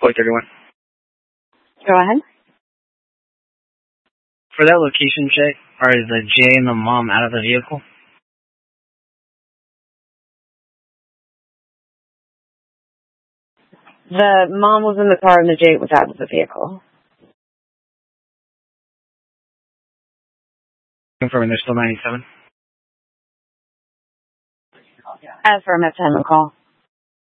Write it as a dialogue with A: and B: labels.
A: Point 31.
B: Go ahead.
A: For that location check, are the J and the mom out of the vehicle?
B: The mom was in the car and the J was out of the vehicle.
A: Confirming they're still 97.
B: Affirmative, 10 call.